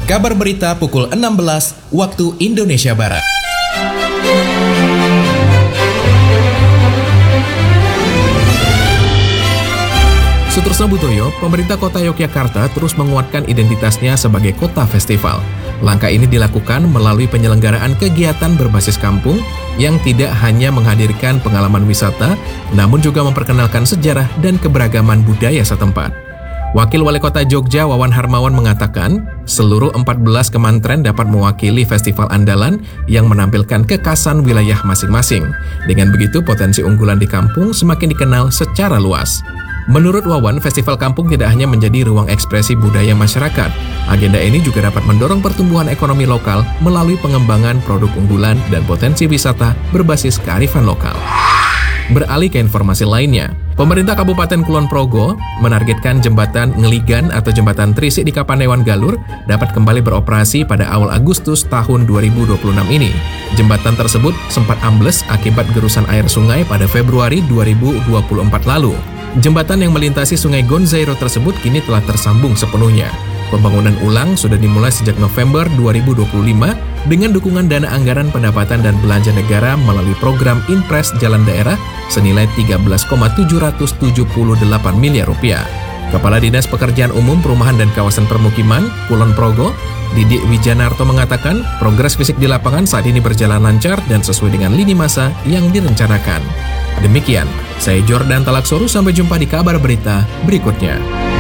Kabar berita pukul 16 waktu Indonesia Barat. Sutresno Butoyo, pemerintah kota Yogyakarta terus menguatkan identitasnya sebagai kota festival. Langkah ini dilakukan melalui penyelenggaraan kegiatan berbasis kampung yang tidak hanya menghadirkan pengalaman wisata, namun juga memperkenalkan sejarah dan keberagaman budaya setempat. Wakil Wali Kota Jogja Wawan Harmawan mengatakan, seluruh 14 kementerian dapat mewakili festival andalan yang menampilkan kekhasan wilayah masing-masing. Dengan begitu, potensi unggulan di kampung semakin dikenal secara luas. Menurut Wawan, festival kampung tidak hanya menjadi ruang ekspresi budaya masyarakat. Agenda ini juga dapat mendorong pertumbuhan ekonomi lokal melalui pengembangan produk unggulan dan potensi wisata berbasis kearifan lokal. Beralih ke informasi lainnya, pemerintah Kabupaten Kulon Progo menargetkan jembatan Ngeligan atau jembatan Trisik di Kapanewon Galur dapat kembali beroperasi pada awal Agustus tahun 2026 ini. Jembatan tersebut sempat ambles akibat gerusan air sungai pada Februari 2024 lalu. Jembatan yang melintasi Sungai Gonzairo tersebut kini telah tersambung sepenuhnya. Pembangunan ulang sudah dimulai sejak November 2025 dengan dukungan dana anggaran pendapatan dan belanja negara melalui program Impres Jalan Daerah senilai 13,778 miliar rupiah. Kepala Dinas Pekerjaan Umum Perumahan dan Kawasan Permukiman Kulon Progo, Didik Wijanarto mengatakan progres fisik di lapangan saat ini berjalan lancar dan sesuai dengan lini masa yang direncanakan. Demikian, saya Jordan Talaksoru, sampai jumpa di kabar berita berikutnya.